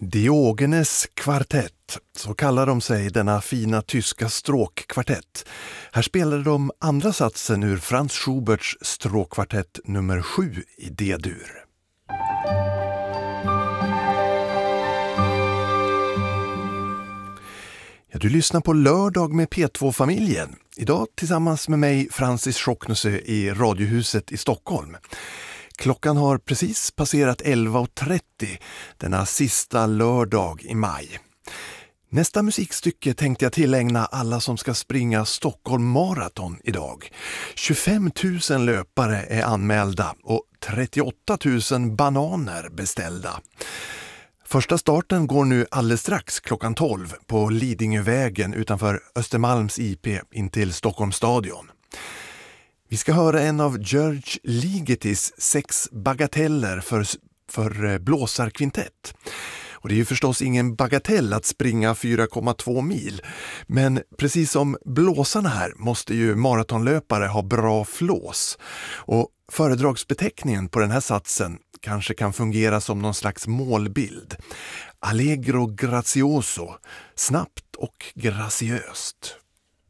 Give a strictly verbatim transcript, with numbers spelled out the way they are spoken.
Diogenes kvartett, så kallar de sig, denna fina tyska stråkkvartett. Här spelade de andra satsen ur Franz Schuberts stråkkvartett nummer sju i D-dur. Ja, du lyssnar på Lördag med P två-familjen. Idag tillsammans med mig, Francis Schocknusö, i Radiohuset i Stockholm. Klockan har precis passerat elva och trettio denna sista lördag i maj. Nästa musikstycke tänkte jag tillägna alla som ska springa Stockholm Marathon idag. tjugofem tusen löpare är anmälda och trettioåtta tusen bananer beställda. Första starten går nu alldeles strax klockan tolv på Lidingövägen utanför Östermalms I P in till Stockholms stadion. Vi ska höra en av George Ligetis sex bagateller för, för blåsarkvintett. Och det är ju förstås ingen bagatell att springa fyra komma två mil. Men precis som blåsarna här måste ju maratonlöpare ha bra flås. Och föredragsbeteckningen på den här satsen kanske kan fungera som någon slags målbild. Allegro grazioso, snabbt och graciöst.